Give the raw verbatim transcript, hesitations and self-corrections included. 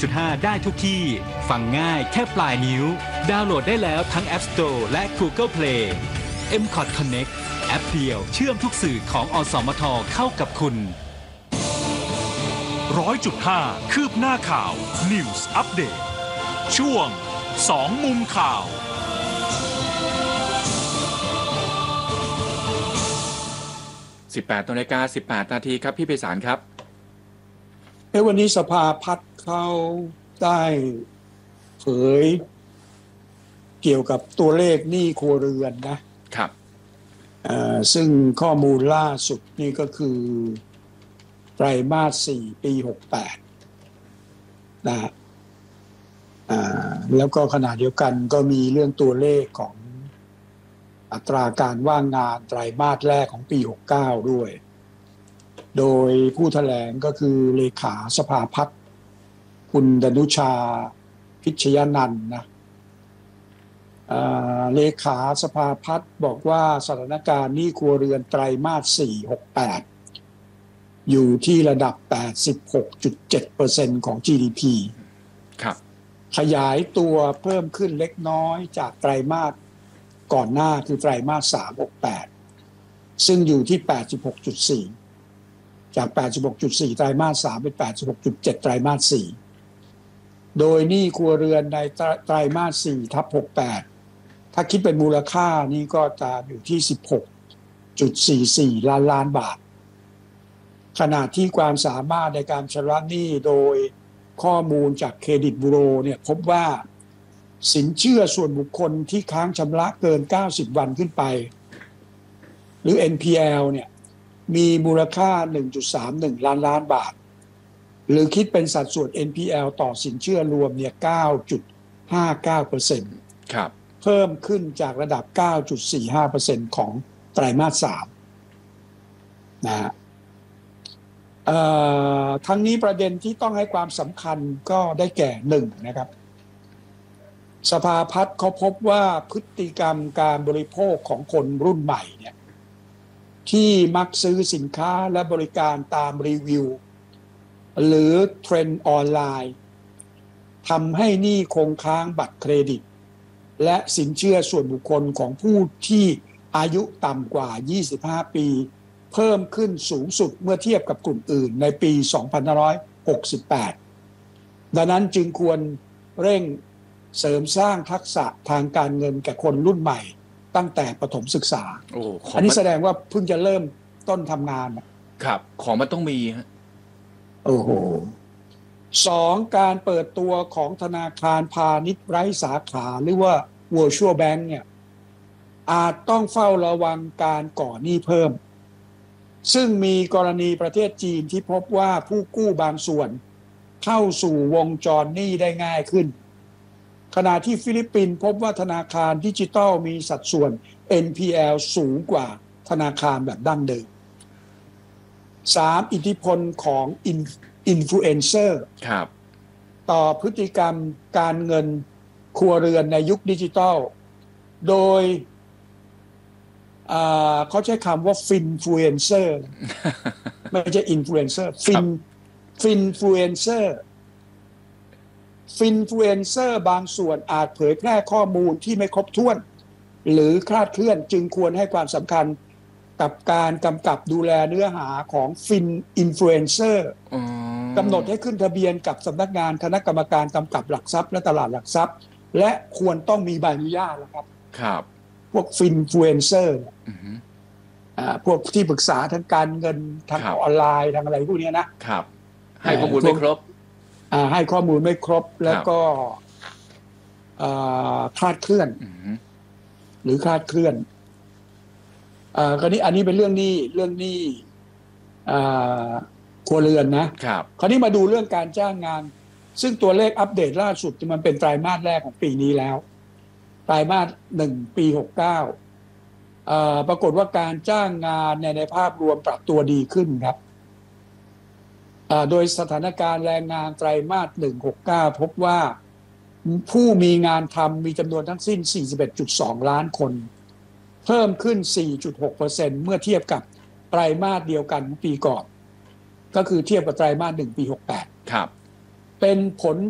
จุดห้า ได้ทุกที่ ฟังง่ายแค่ปลายนิ้ว ดาวน์โหลดได้แล้วทั้ง App Store และ Google Play เอ็ม คอท Connect แอปเดียวเชื่อมทุกสื่อของอสมทเข้ากับคุณร้อยจุดห้าคืบหน้าข่าว News Update ช่วงสองมุมข่าวสิบแปดนาฬิกาสิบแปดนาทีครับพี่ไพศาลครับในวันนี้สภาพัฒน์เขาได้เผยเกี่ยวกับตัวเลขหนี้ครัวเรือนนะครับซึ่งข้อมูลล่าสุดนี่ก็คือไตรมาสสี่ปีหกสิบแปดนะฮะแล้วก็ขณะเดียวกันก็มีเรื่องตัวเลขของอัตราการว่างงานไตรมาสแรกของปีหกสิบเก้าด้วยโดยผู้แถลงก็คือเลขาสภาพัฒน์คุณดนุชาพิชยนันท์นะเลขาสภาพัฒน์บอกว่าสถานการณ์หนี้ครัวเรือนไตรมาสสี่ หกสิบแปดอยู่ที่ระดับ แปดสิบหกจุดเจ็ดเปอร์เซ็นต์ ของ จี ดี พีครับขยายตัวเพิ่มขึ้นเล็กน้อยจากไตรมาสก่อนหน้าคือไตรมาสสาม หกสิบแปดซึ่งอยู่ที่ แปดสิบหกจุดสี่ จาก แปดสิบหกจุดสี่ ไตรมาสสามเป็น แปดสิบหกจุดเจ็ด ไตรมาสสี่โดยหนี้ครัวเรือนในไตรมาสสี่ทับหกสิบแปดถ้าคิดเป็นมูลค่านี่ก็จะอยู่ที่ สิบหกจุดสี่สี่ ล้านล้านบาทขณะที่ความสามารถในการชำระหนี้โดยข้อมูลจากเครดิตบูโรเนี่ยพบว่าสินเชื่อส่วนบุคคลที่ค้างชำระเกินเก้าสิบวันขึ้นไปหรือ เอ็น พี แอล เนี่ยมีมูลค่า หนึ่งจุดสามหนึ่ง ล้านล้านบาทหรือคิดเป็นสัดส่วน เอ็น พี แอล ต่อสินเชื่อรวมเนี่ย เก้าจุดห้าเก้าเปอร์เซ็นต์ครับเพิ่มขึ้นจากระดับ เก้าจุดสี่ห้าเปอร์เซ็นต์ ของไตรมาสสามนะฮะทั้งนี้ประเด็นที่ต้องให้ความสำคัญก็ได้แก่หนึ่งนะครับสภาพัฒน์เขาพบว่าพฤติกรรมการบริโภคของคนรุ่นใหม่เนี่ยที่มักซื้อสินค้าและบริการตามรีวิวหรือเทรนด์ออนไลน์ทำให้หนี้คงค้างบัตรเครดิตและสินเชื่อส่วนบุคคลของผู้ที่อายุต่ำกว่ายี่สิบห้าปีเพิ่มขึ้นสูงสุดเมื่อเทียบกับกลุ่มอื่นในปี สองพันห้าร้อยหกสิบแปด ดังนั้นจึงควรเร่งเสริมสร้างทักษะทางการเงินแก่คนรุ่นใหม่ตั้งแต่ประถมศึกษาโอ้อันนี้แสดงว่าเพิ่งจะเริ่มต้นทำงานครับของมันต้องมีฮะโอ้โหสองการเปิดตัวของธนาคารพาณิชย์ไร้สาขาหรือว่า Virtual Bank เนี่ยอาจต้องเฝ้าระวังการก่อหนี้เพิ่มซึ่งมีกรณีประเทศจีนที่พบว่าผู้กู้บางส่วนเข้าสู่วงจรหนี้ได้ง่ายขึ้นขณะที่ฟิลิปปินส์พบว่าธนาคารดิจิทัลมีสัดส่วน เอ็น พี แอล สูงกว่าธนาคารแบบดั้งเดิม สาม อิทธิพลของอินฟลูเอนเซอร์ต่อพฤติกรรมการเงินครัวเรือนในยุคดิจิทัลโดยเขาใช้คำว่าฟินฟลูเอนเซอร์ไม่ใช่อินฟลูเอนเซอร์ฟินฟินฟลูเอนเซอร์ฟินฟลูเอนเซอร์บางส่วนอาจเผยแพร่ข้อมูลที่ไม่ครบถ้วนหรือคลาดเคลื่อนจึงควรให้ความสำคัญกับการกำกับดูแลเนื้อหาของฟินอินฟลูเอนเซอร์กำหนดให้ขึ้นทะเบียนกับสำนักงานคณะกรรมการกำกับหลักทรัพย์และตลาดหลักทรัพย์และควรต้องมีใบอนุญาตนะครับครับพวกฟินฟลูเอนเซอร์พวกที่ปรึกษาทางการเงินทางออนไลน์ทางอะไรพวกนี้นะครับให้ข้อมูลไม่ครบให้ข้อมูลไม่ครบแล้วก็คลาดเคลื่อนหรือคลาดเคลื่อนคราวนี้อันนี้เป็นเรื่องหนี้เรื่องหนี้ครัวเรือนนะครับคราวนี้มาดูเรื่องการจ้างงานซึ่งตัวเลขอัปเดตล่าสุดมันเป็นไตรมาสแรกของปีนี้แล้วไตรมาสหนึ่งปีหกสิบเก้าปรากฏว่าการจ้างงานในในภาพรวมปรับตัวดีขึ้นครับโดยสถานการณ์แรงงานไตรมาสหนึ่ง หกสิบเก้าพบว่าผู้มีงานทำมีจำนวนทั้งสิ้น สี่สิบเอ็ดจุดสอง ล้านคนเพิ่มขึ้น สี่จุดหกเปอร์เซ็นต์ เมื่อเทียบกับไตรมาสเดียวกันปีก่อนก็คือเทียบกับไตรมาสหนึ่งปีหกสิบแปดครับเป็นผล